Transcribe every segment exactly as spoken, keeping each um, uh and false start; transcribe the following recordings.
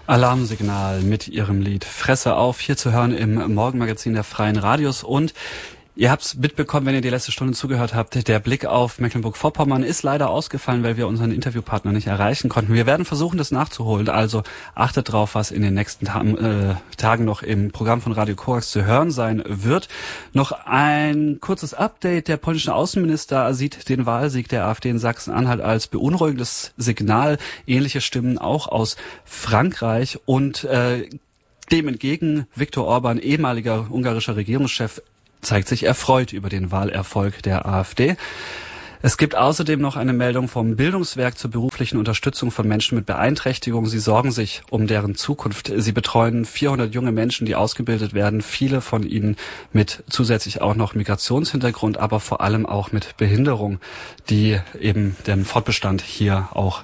Alarmsignal mit ihrem Lied Fresse auf, hier zu hören im Morgenmagazin der Freien Radios. Und ihr habt's mitbekommen, wenn ihr die letzte Stunde zugehört habt, der Blick auf Mecklenburg-Vorpommern ist leider ausgefallen, weil wir unseren Interviewpartner nicht erreichen konnten. Wir werden versuchen, das nachzuholen, also achtet drauf, was in den nächsten Ta- äh, Tagen noch im Programm von Radio Korax zu hören sein wird. Noch ein kurzes Update. Der polnische Außenminister sieht den Wahlsieg der AfD in Sachsen-Anhalt als beunruhigendes Signal. Ähnliche Stimmen auch aus Frankreich und äh, dem entgegen Viktor Orban, ehemaliger ungarischer Regierungschef, zeigt sich erfreut über den Wahlerfolg der AfD. Es gibt außerdem noch eine Meldung vom Bildungswerk zur beruflichen Unterstützung von Menschen mit Beeinträchtigung. Sie sorgen sich um deren Zukunft. Sie betreuen vierhundert junge Menschen, die ausgebildet werden, viele von ihnen mit zusätzlich auch noch Migrationshintergrund, aber vor allem auch mit Behinderung, die eben den Fortbestand hier auch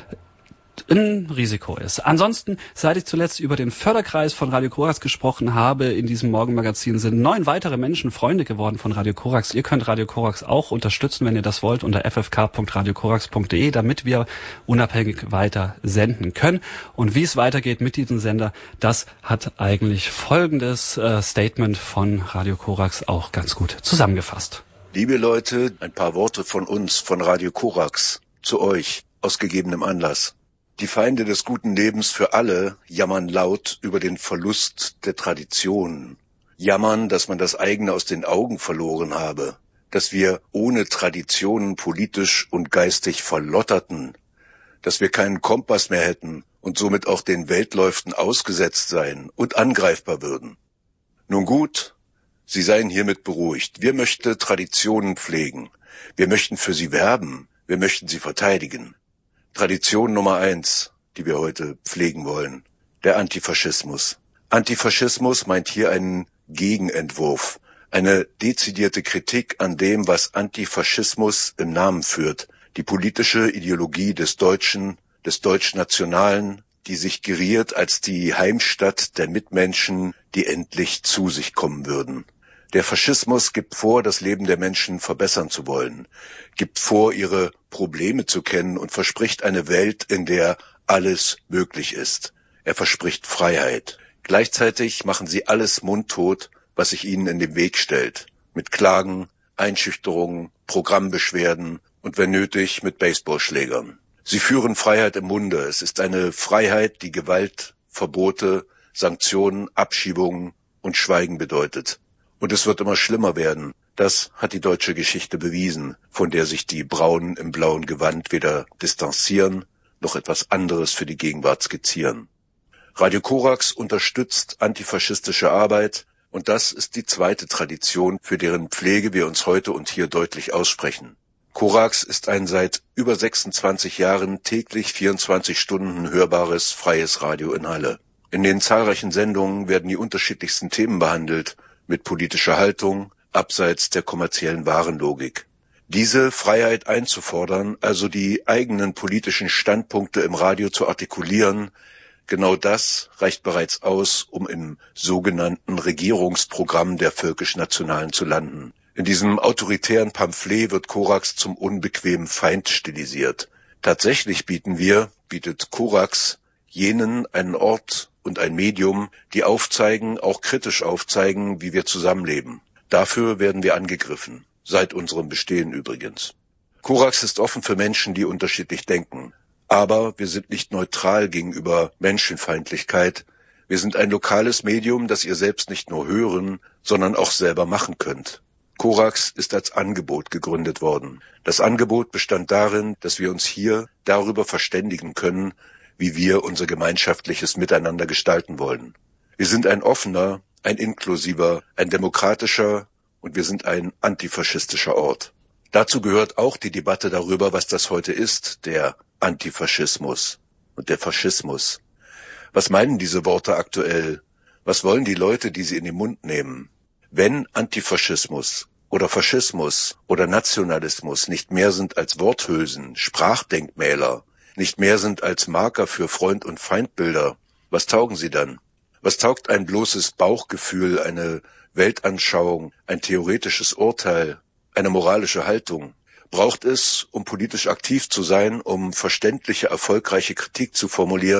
ein Risiko ist. Ansonsten, seit ich zuletzt über den Förderkreis von Radio Korax gesprochen habe, in diesem Morgenmagazin sind neun weitere Menschen Freunde geworden von Radio Korax. Ihr könnt Radio Korax auch unterstützen, wenn ihr das wollt, unter f f k punkt radio korax punkt d e, damit wir unabhängig weiter senden können. Und wie es weitergeht mit diesem Sender, das hat eigentlich folgendes äh, Statement von Radio Korax auch ganz gut zusammengefasst. Liebe Leute, ein paar Worte von uns, von Radio Korax, zu euch, aus gegebenem Anlass. Die Feinde des guten Lebens für alle jammern laut über den Verlust der Traditionen. Jammern, dass man das eigene aus den Augen verloren habe, dass wir ohne Traditionen politisch und geistig verlotterten, dass wir keinen Kompass mehr hätten und somit auch den Weltläuften ausgesetzt seien und angreifbar würden. Nun gut, Sie seien hiermit beruhigt. Wir möchten Traditionen pflegen. Wir möchten für sie werben. Wir möchten sie verteidigen. Tradition Nummer eins, die wir heute pflegen wollen, der Antifaschismus. Antifaschismus meint hier einen Gegenentwurf, eine dezidierte Kritik an dem, was Antifaschismus im Namen führt, die politische Ideologie des Deutschen, des Deutschnationalen, die sich geriert als die Heimstatt der Mitmenschen, die endlich zu sich kommen würden. Der Faschismus gibt vor, das Leben der Menschen verbessern zu wollen, gibt vor, ihre Probleme zu kennen und verspricht eine Welt, in der alles möglich ist. Er verspricht Freiheit. Gleichzeitig machen sie alles mundtot, was sich ihnen in den Weg stellt. Mit Klagen, Einschüchterungen, Programmbeschwerden und wenn nötig mit Baseballschlägern. Sie führen Freiheit im Munde. Es ist eine Freiheit, die Gewalt, Verbote, Sanktionen, Abschiebungen und Schweigen bedeutet. Und es wird immer schlimmer werden. Das hat die deutsche Geschichte bewiesen, von der sich die Braunen im blauen Gewand weder distanzieren, noch etwas anderes für die Gegenwart skizzieren. Radio Korax unterstützt antifaschistische Arbeit und das ist die zweite Tradition, für deren Pflege wir uns heute und hier deutlich aussprechen. Korax ist ein seit über sechsundzwanzig Jahren täglich vierundzwanzig Stunden hörbares, freies Radio in Halle. In den zahlreichen Sendungen werden die unterschiedlichsten Themen behandelt, mit politischer Haltung, abseits der kommerziellen Warenlogik. Diese Freiheit einzufordern, also die eigenen politischen Standpunkte im Radio zu artikulieren, genau das reicht bereits aus, um im sogenannten Regierungsprogramm der Völkisch-Nationalen zu landen. In diesem autoritären Pamphlet wird Korax zum unbequemen Feind stilisiert. Tatsächlich bieten wir, bietet Korax, jenen einen Ort und ein Medium, die aufzeigen, auch kritisch aufzeigen, wie wir zusammenleben. Dafür werden wir angegriffen, seit unserem Bestehen übrigens. Korax ist offen für Menschen, die unterschiedlich denken. Aber wir sind nicht neutral gegenüber Menschenfeindlichkeit. Wir sind ein lokales Medium, das ihr selbst nicht nur hören, sondern auch selber machen könnt. Korax ist als Angebot gegründet worden. Das Angebot bestand darin, dass wir uns hier darüber verständigen können, wie wir unser gemeinschaftliches Miteinander gestalten wollen. Wir sind ein offener, ein inklusiver, ein demokratischer und wir sind ein antifaschistischer Ort. Dazu gehört auch die Debatte darüber, was das heute ist, der Antifaschismus und der Faschismus. Was meinen diese Worte aktuell? Was wollen die Leute, die sie in den Mund nehmen? Wenn Antifaschismus oder Faschismus oder Nationalismus nicht mehr sind als Worthülsen, Sprachdenkmäler, nicht mehr sind als Marker für Freund- und Feindbilder, was taugen sie dann? Was taugt ein bloßes Bauchgefühl, eine Weltanschauung, ein theoretisches Urteil, eine moralische Haltung? Braucht es, um politisch aktiv zu sein, um verständliche, erfolgreiche Kritik zu formulieren,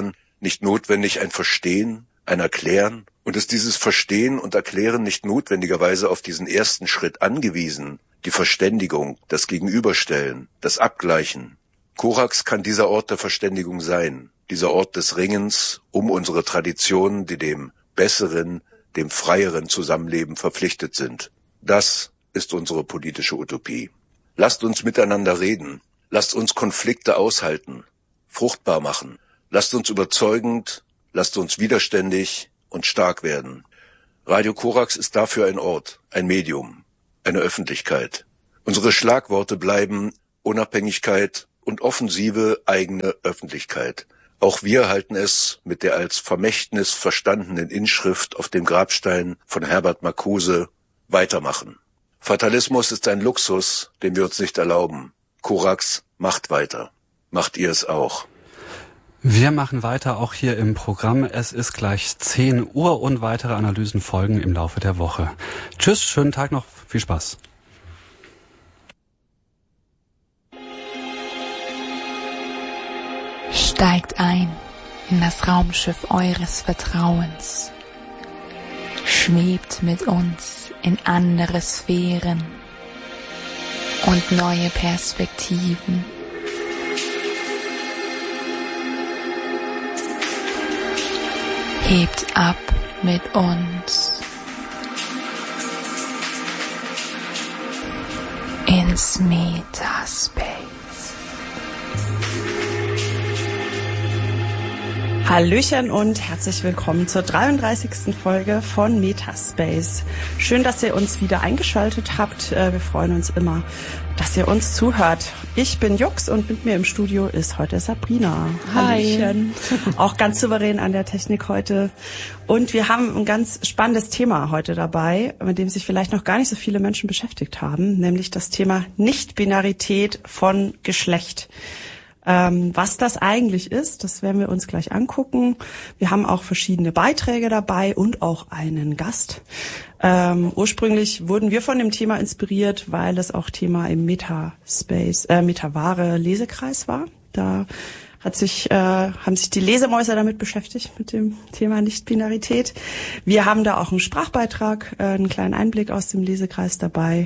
nicht notwendig ein Verstehen, ein Erklären? Und ist dieses Verstehen und Erklären nicht notwendigerweise auf diesen ersten Schritt angewiesen, die Verständigung, das Gegenüberstellen, das Abgleichen? Korax kann dieser Ort der Verständigung sein, dieser Ort des Ringens um unsere Traditionen, die dem besseren, dem freieren Zusammenleben verpflichtet sind. Das ist unsere politische Utopie. Lasst uns miteinander reden. Lasst uns Konflikte aushalten, fruchtbar machen. Lasst uns überzeugend, lasst uns widerständig und stark werden. Radio Korax ist dafür ein Ort, ein Medium, eine Öffentlichkeit. Unsere Schlagworte bleiben Unabhängigkeit und offensive eigene Öffentlichkeit. Auch wir halten es mit der als Vermächtnis verstandenen Inschrift auf dem Grabstein von Herbert Marcuse: weitermachen. Fatalismus ist ein Luxus, den wir uns nicht erlauben. Korax macht weiter. Macht ihr es auch? Wir machen weiter, auch hier im Programm. Es ist gleich zehn Uhr und weitere Analysen folgen im Laufe der Woche. Tschüss, schönen Tag noch, viel Spaß. Steigt ein in das Raumschiff eures Vertrauens. Schwebt mit uns in andere Sphären und neue Perspektiven. Hebt ab mit uns ins Metaspace. Hallöchen und herzlich willkommen zur dreiunddreißigsten Folge von Metaspace. Schön, dass ihr uns wieder eingeschaltet habt. Wir freuen uns immer, dass ihr uns zuhört. Ich bin Jux und mit mir im Studio ist heute Sabrina. Hi. Hallöchen. Auch ganz souverän an der Technik heute. Und wir haben ein ganz spannendes Thema heute dabei, mit dem sich vielleicht noch gar nicht so viele Menschen beschäftigt haben, nämlich das Thema Nicht-Binarität von Geschlecht. Ähm, was das eigentlich ist, das werden wir uns gleich angucken. Wir haben auch verschiedene Beiträge dabei und auch einen Gast. Ähm, ursprünglich wurden wir von dem Thema inspiriert, weil es auch Thema im Metaspace, äh, Metaware Lesekreis war. Da hat sich, äh, haben sich die Lesemäuser damit beschäftigt, mit dem Thema Nicht-Binarität. Wir haben da auch einen Sprachbeitrag, äh, einen kleinen Einblick aus dem Lesekreis dabei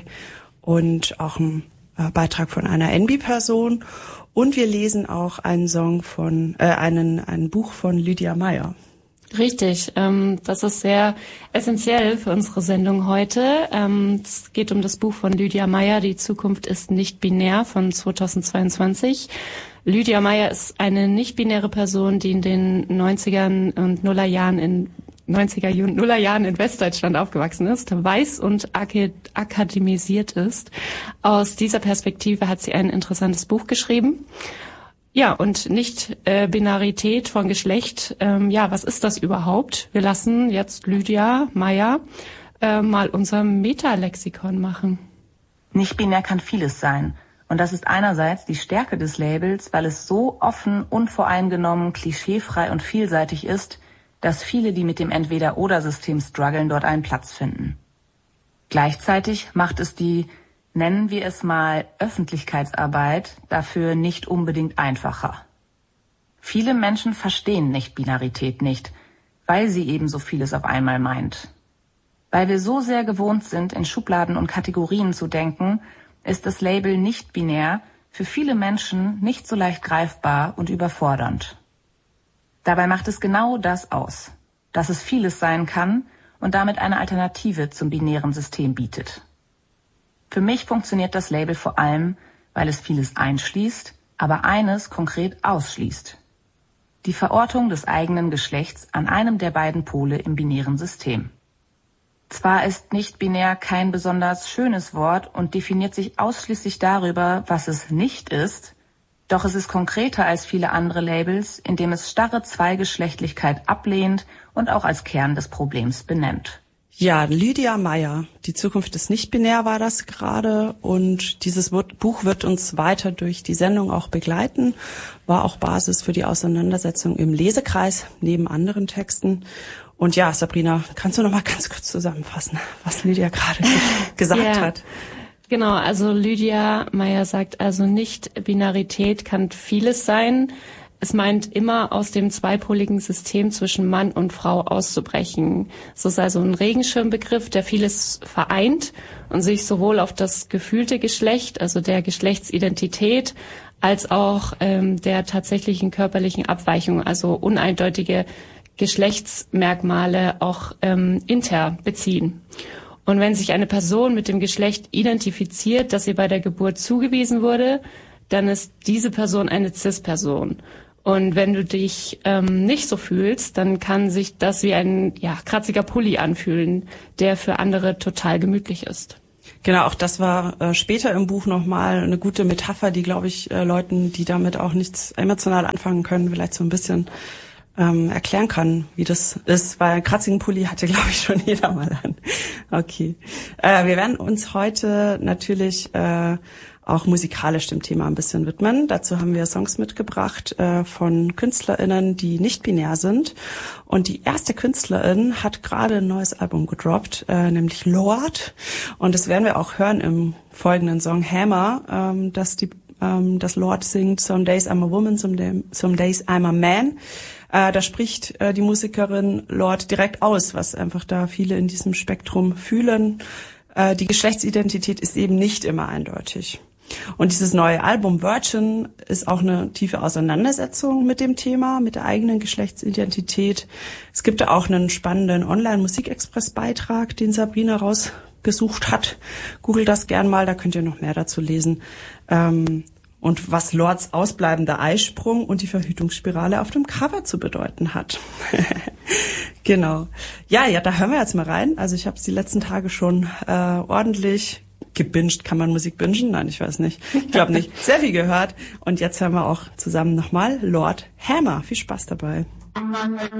und auch einen äh, Beitrag von einer N B-Person. Und wir lesen auch einen Song von, äh, einen, ein Buch von Lydia Meyer. Richtig, ähm, das ist sehr essentiell für unsere Sendung heute. Ähm, es geht um das Buch von Lydia Meyer, Die Zukunft ist nicht binär, von zweitausendzweiundzwanzig. Lydia Meyer ist eine nicht-binäre Person, die in den neunzigern und Nullerjahren in neunziger und Nullerjahren in Westdeutschland aufgewachsen ist, weiß und akademisiert ist. Aus dieser Perspektive hat sie ein interessantes Buch geschrieben. Ja, und Nicht-Binarität von Geschlecht, ähm, ja, was ist das überhaupt? Wir lassen jetzt Lydia Meyer äh, mal unser Metalexikon machen. Nicht-binär kann vieles sein. Und das ist einerseits die Stärke des Labels, weil es so offen, unvoreingenommen, klischeefrei und vielseitig ist, dass viele, die mit dem Entweder-Oder-System strugglen, dort einen Platz finden. Gleichzeitig macht es die, nennen wir es mal, Öffentlichkeitsarbeit dafür nicht unbedingt einfacher. Viele Menschen verstehen Nicht-Binarität nicht, weil sie eben so vieles auf einmal meint. Weil wir so sehr gewohnt sind, in Schubladen und Kategorien zu denken, ist das Label nicht-binär für viele Menschen nicht so leicht greifbar und überfordernd. Dabei macht es genau das aus, dass es vieles sein kann und damit eine Alternative zum binären System bietet. Für mich funktioniert das Label vor allem, weil es vieles einschließt, aber eines konkret ausschließt: die Verortung des eigenen Geschlechts an einem der beiden Pole im binären System. Zwar ist nicht-binär kein besonders schönes Wort und definiert sich ausschließlich darüber, was es nicht ist, doch es ist konkreter als viele andere Labels, indem es starre Zweigeschlechtlichkeit ablehnt und auch als Kern des Problems benennt. Ja, Lydia Meyer, Die Zukunft ist nicht binär war das gerade, und dieses Buch wird uns weiter durch die Sendung auch begleiten, war auch Basis für die Auseinandersetzung im Lesekreis neben anderen Texten. Und ja, Sabrina, kannst du noch mal ganz kurz zusammenfassen, was Lydia gerade gesagt ja. hat? Genau, also Lydia Meyer sagt also, Nicht-Binarität kann vieles sein. es meint immer, aus dem zweipoligen System zwischen Mann und Frau auszubrechen. Es ist also ein Regenschirmbegriff, der vieles vereint und sich sowohl auf das gefühlte Geschlecht, also der Geschlechtsidentität, als auch ähm, der tatsächlichen körperlichen Abweichung, also uneindeutige Geschlechtsmerkmale auch ähm, inter beziehen. Und wenn sich eine Person mit dem Geschlecht identifiziert, das ihr bei der Geburt zugewiesen wurde, dann ist diese Person eine Cis-Person. Und wenn du dich ähm, nicht so fühlst, dann kann sich das wie ein ja, kratziger Pulli anfühlen, der für andere total gemütlich ist. Genau, auch das war äh, später im Buch nochmal eine gute Metapher, die, glaube ich, äh, Leuten, die damit auch nichts emotional anfangen können, vielleicht so ein bisschen ähm, erklären kann, wie das ist, weil einen kratzigen Pulli hatte, glaube ich, schon jeder mal an. Okay. Äh, wir werden uns heute natürlich äh, auch musikalisch dem Thema ein bisschen widmen. Dazu haben wir Songs mitgebracht äh, von KünstlerInnen, die nicht binär sind. Und die erste Künstlerin hat gerade ein neues Album gedroppt, äh, nämlich Lorde. Und das werden wir auch hören im folgenden Song Hammer, ähm, dass die ähm, das Lorde singt Some Days I'm a Woman, some, day, some Days I'm a Man. Äh, da spricht äh, die Musikerin Lorde direkt aus, was einfach da viele in diesem Spektrum fühlen. Äh, die Geschlechtsidentität ist eben nicht immer eindeutig. Und dieses neue Album Virgin ist auch eine tiefe Auseinandersetzung mit dem Thema, mit der eigenen Geschlechtsidentität. Es gibt da auch einen spannenden Online-Musikexpress-Beitrag, den Sabrina rausgesucht hat. Google das gern mal, da könnt ihr noch mehr dazu lesen. Ähm, und was Lords ausbleibender Eisprung und die Verhütungsspirale auf dem Cover zu bedeuten hat. Genau. Ja, ja, da hören wir jetzt mal rein. Also ich habe es die letzten Tage schon äh, ordentlich gebinged. Kann man Musik bingen? Nein, ich weiß nicht. Ich glaube nicht. Sehr viel gehört. Und jetzt hören wir auch zusammen nochmal Lorde Hammer. Viel Spaß dabei.